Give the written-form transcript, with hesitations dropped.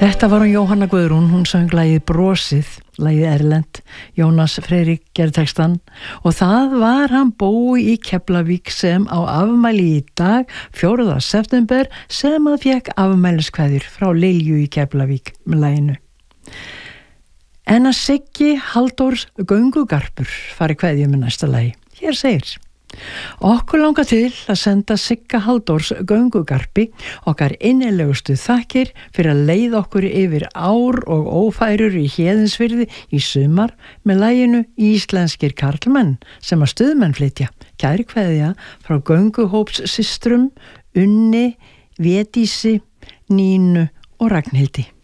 Þetta var hún Jóhanna Guðrún, hún söng lagið Brosið, lagið erlent, Jónas Freyrik gerði textan og það var hann Bói í Keflavík sem á afmæli í dag, 4. september, sem að fékk afmæliskveðjur frá Lilju í Keflavík með laginu. En að Siggi Halldórs göngugarpur fari kveðju með næsta lagi. Hér segir: Okkur langar til að senda Sigga Halldórs göngugarpi okkar innilegustu þakkir fyrir að leiða okkur yfir ár og ófærur í Héðinsfirði í sumar með laginu Íslenskir karlmenn sem að stuðmenn flytja. Kæri kveðja frá gönguhópssystrum Unni, Védísi, Nínu og Ragnhildi.